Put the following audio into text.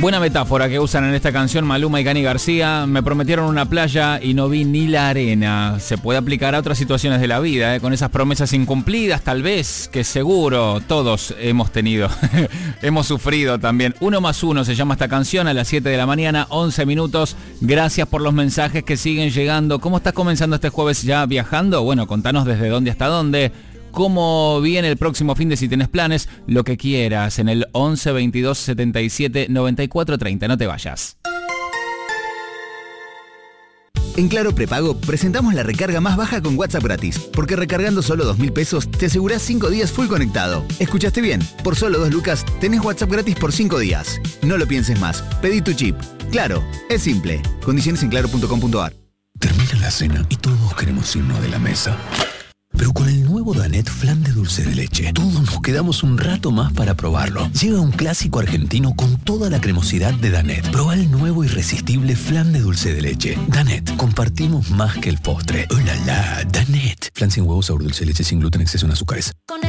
Buena metáfora que usan en esta canción Maluma y Cani García. Me prometieron una playa y no vi ni la arena. Se puede aplicar a otras situaciones de la vida, con esas promesas incumplidas, tal vez, que seguro todos hemos tenido. Hemos sufrido también. 1 más 1 se llama esta canción, a las 7 de la mañana, 11 minutos. Gracias por los mensajes que siguen llegando. ¿Cómo estás comenzando este jueves ya viajando? Bueno, contanos desde dónde hasta dónde. ¿Cómo viene el próximo fin de si tenés planes? Lo que quieras en el 11 22 77 94 30. No te vayas. En Claro Prepago presentamos la recarga más baja con WhatsApp gratis, porque recargando solo 2.000 pesos te asegurás 5 días full conectado. ¿Escuchaste bien? Por solo 2 lucas tenés WhatsApp gratis por 5 días. No lo pienses más. Pedí tu chip. Claro, es simple. Condiciones en claro.com.ar. Termina la cena y todos queremos irnos de la mesa. Pero con el nuevo Danette Flan de dulce de leche, todos nos quedamos un rato más para probarlo. Llega un clásico argentino con toda la cremosidad de Danette. Probá el nuevo irresistible flan de dulce de leche. Danette, compartimos más que el postre. ¡Oh, la, la! Danette. Flan sin huevos, sabor dulce de leche, sin gluten, exceso en azúcares. Con